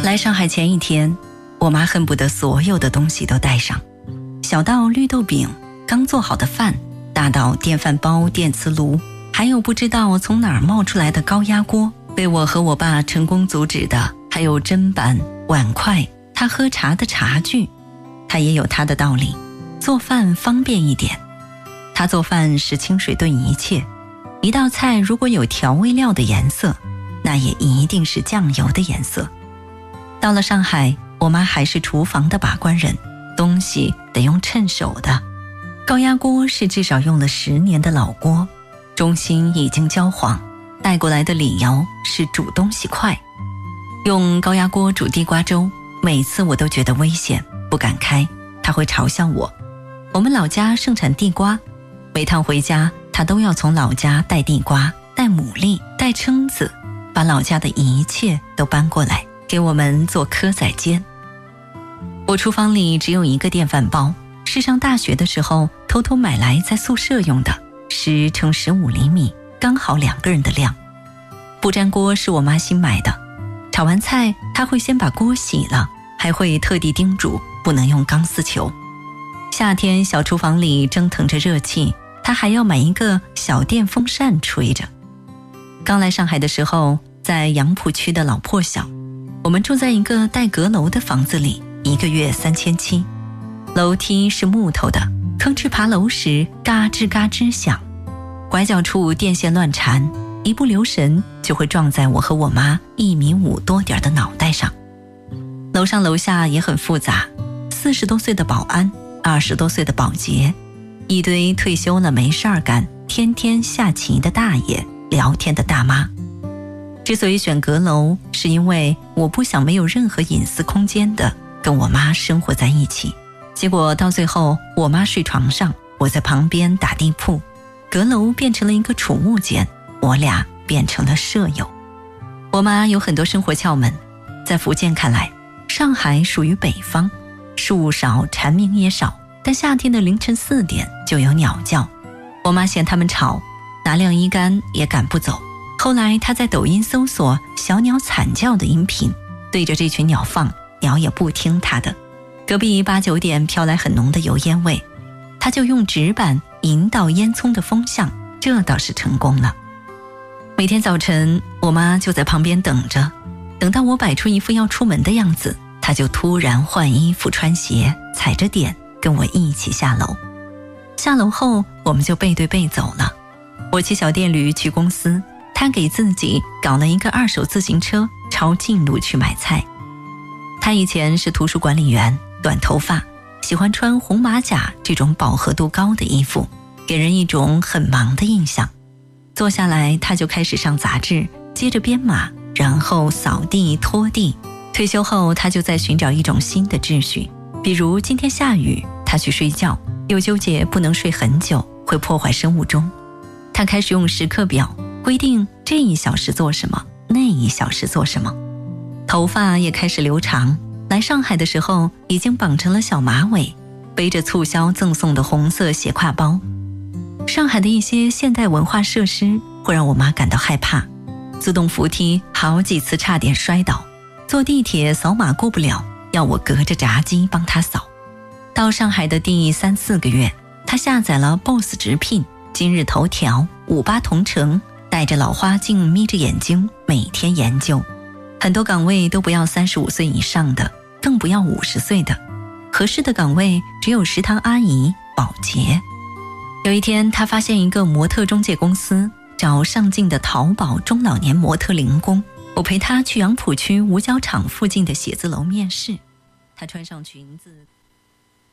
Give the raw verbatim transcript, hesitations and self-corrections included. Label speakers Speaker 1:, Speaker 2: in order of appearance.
Speaker 1: 来上海前一天，我妈恨不得所有的东西都带上，小到绿豆饼、刚做好的饭，大到电饭煲、电磁炉，还有不知道从哪儿冒出来的高压锅。被我和我爸成功阻止的还有砧板、碗筷，他喝茶的茶具。他也有他的道理，做饭方便一点。他做饭是清水炖一切，一道菜如果有调味料的颜色，那也一定是酱油的颜色。到了上海，我妈还是厨房的把关人，东西得用趁手的。高压锅是至少用了十年的老锅，中心已经焦黄，带过来的理由是煮东西快。用高压锅煮地瓜粥，每次我都觉得危险，不敢开，她会嘲笑我。我们老家盛产地瓜，每趟回家她都要从老家带地瓜、带牡蛎、带蛏子，把老家的一切都搬过来给我们做蚵仔煎。我厨房里只有一个电饭煲，是上大学的时候偷偷买来在宿舍用的，十乘十五厘米，刚好两个人的量。不粘锅是我妈新买的，炒完菜她会先把锅洗了，还会特地叮嘱不能用钢丝球。夏天小厨房里蒸腾着热气，她还要买一个小电风扇吹着。刚来上海的时候，在杨浦区的老破小，我们住在一个带阁楼的房子里，一个月三千七，楼梯是木头的，吭哧爬楼时嘎吱嘎吱响，拐角处电线乱缠，一不留神就会撞在我和我妈一米五多点的脑袋上。楼上楼下也很复杂，四十多岁的保安，二十多岁的保洁，一堆退休了没事儿干，天天下棋的大爷，聊天的大妈。之所以选阁楼，是因为我不想没有任何隐私空间的跟我妈生活在一起。结果到最后，我妈睡床上，我在旁边打地铺，阁楼变成了一个储物间，我俩变成了舍友。我妈有很多生活窍门，在福建看来，上海属于北方，树少蝉鸣也少，但夏天的凌晨四点就有鸟叫，我妈嫌它们吵，拿晾衣杆也赶不走。后来她在抖音搜索小鸟惨叫的音频，对着这群鸟放，鸟也不听她的。隔壁八九点飘来很浓的油烟味，她就用纸板引导烟囱的风向，这倒是成功了。每天早晨，我妈就在旁边等着，等到我摆出一副要出门的样子，她就突然换衣服穿鞋，踩着点跟我一起下楼。下楼后，我们就背对背走了。我骑小电驴去公司，她给自己搞了一个二手自行车，抄近路去买菜。她以前是图书管理员，短头发，喜欢穿红马甲这种饱和度高的衣服，给人一种很忙的印象。坐下来，她就开始上杂志，接着编码，然后扫地拖地。退休后，她就在寻找一种新的秩序，比如今天下雨，她去睡觉，又纠结不能睡很久，会破坏生物钟。她开始用时刻表规定这一小时做什么，那一小时做什么。头发也开始留长，来上海的时候已经绑成了小马尾，背着促销赠送的红色斜挎包。上海的一些现代文化设施会让我妈感到害怕，自动扶梯好几次差点摔倒，坐地铁扫码过不了，要我隔着闸机帮她扫。到上海的第三四个月，她下载了 B O S S 直聘、今日头条、五八同城，戴着老花镜眯着眼睛每天研究。很多岗位都不要三十五岁以上的，更不要五十岁的，合适的岗位只有食堂阿姨、保洁。有一天，她发现一个模特中介公司找上进的淘宝中老年模特零工，我陪她去杨浦区五角场附近的写字楼面试。她穿上裙子